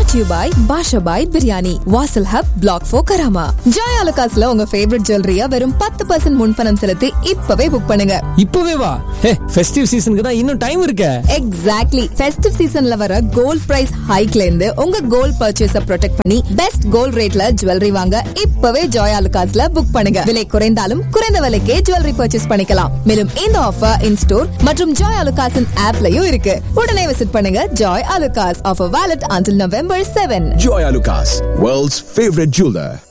brought to you by Basha Bhai biryani, வாசல் hub, Block 4 Karama. Joy அலுகாஸ்ல உங்க favourite ஜுவல்லரியா வெறும் 10% முன்பணம் செலுத்தி இப்பவே புக் பண்ணுங்க. இப்பவே வா. ஹே, ஃபெஸ்டிவ் சீசனுக்கு தான் இன்னும் டைம் இருக்கு. எக்ஸாக்ட்லி. ஃபெஸ்டிவ் சீசன்ல வர கோல்ட் பிரைஸ் ஹைக்ல இருந்து உங்க கோல்ட் பர்ச்சேஸ ப்ரொடெக்ட் பண்ணி பெஸ்ட் கோல்ட் ரேட்ல ஜுவல்லரி வாங்க இப்பவே ஜாய் அலுகாஸ்ல புக் பண்ணுங்க. விலை குறைந்தாலும் குறைந்த விலைக்கே ஜுவல்லரி பர்ச்சேஸ் பண்ணிக்கலாம். மேலும் இந்த ஆஃபர் இன் ஸ்டோர் மற்றும் ஜாய் அலுகாஸின் ஆப்லயும் இருக்கு. உடனே விசிட் பண்ணுங்க. Joy Alukkas. Offer valid until November 7. Joy Alucas, world's favorite jeweler.